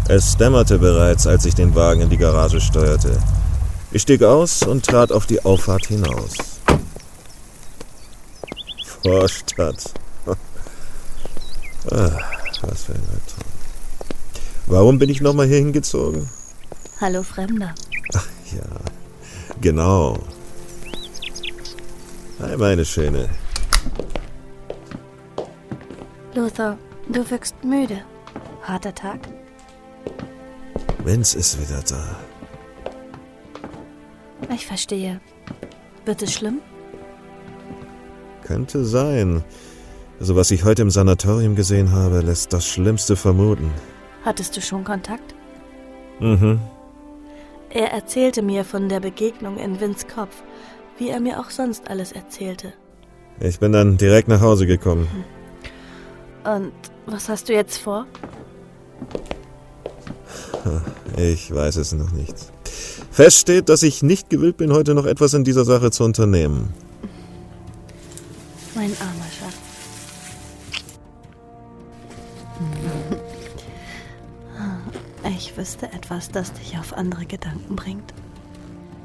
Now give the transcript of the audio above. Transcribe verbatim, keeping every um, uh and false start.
Es dämmerte bereits, als ich den Wagen in die Garage steuerte. Ich stieg aus und trat auf die Auffahrt hinaus. Vorstadt. Ah, was für ein Albtraum. Warum bin ich nochmal hier hingezogen? Hallo, Fremder. Ach ja, genau. Hi, meine Schöne. Lothar, du wirkst müde. Harter Tag? Vince ist wieder da. Ich verstehe. Wird es schlimm? Könnte sein. Also was ich heute im Sanatorium gesehen habe, lässt das Schlimmste vermuten. Hattest du schon Kontakt? Mhm. Er erzählte mir von der Begegnung in Vinces Kopf, wie er mir auch sonst alles erzählte. Ich bin dann direkt nach Hause gekommen. Und was hast du jetzt vor? Ich weiß es noch nicht. Fest steht, dass ich nicht gewillt bin, heute noch etwas in dieser Sache zu unternehmen. Mein armer Schatz. Ich wüsste etwas, das dich auf andere Gedanken bringt.